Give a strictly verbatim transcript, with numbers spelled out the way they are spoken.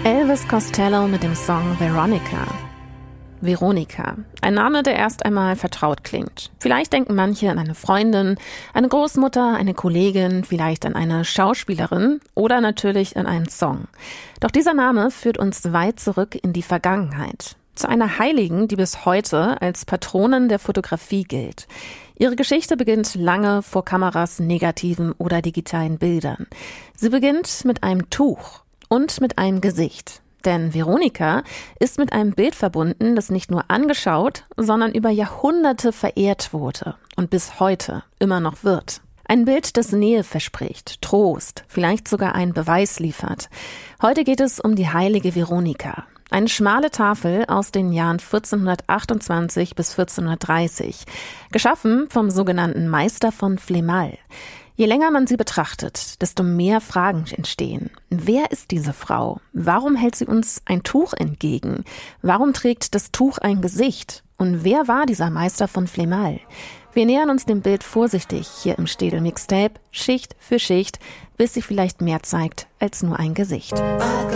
Elvis Costello mit dem Song Veronica. Veronica, ein Name, der erst einmal vertraut klingt. Vielleicht denken manche an eine Freundin, eine Großmutter, eine Kollegin, vielleicht an eine Schauspielerin oder natürlich an einen Song. Doch dieser Name führt uns weit zurück in die Vergangenheit. Zu einer Heiligen, die bis heute als Patronin der Fotografie gilt. Ihre Geschichte beginnt lange vor Kameras, negativen oder digitalen Bildern. Sie beginnt mit einem Tuch und mit einem Gesicht. Denn Veronica ist mit einem Bild verbunden, das nicht nur angeschaut, sondern über Jahrhunderte verehrt wurde und bis heute immer noch wird. Ein Bild, das Nähe verspricht, Trost, vielleicht sogar einen Beweis liefert. Heute geht es um die heilige Veronica. Eine schmale Tafel aus den Jahren vierzehnhundertachtundzwanzig bis vierzehnhundertdreißig, geschaffen vom sogenannten Meister von Flemal. Je länger man sie betrachtet, desto mehr Fragen entstehen. Wer ist diese Frau? Warum hält sie uns ein Tuch entgegen? Warum trägt das Tuch ein Gesicht? Und wer war dieser Meister von Flemal? Wir nähern uns dem Bild vorsichtig hier im Städel Mixtape, Schicht für Schicht, bis sich vielleicht mehr zeigt als nur ein Gesicht.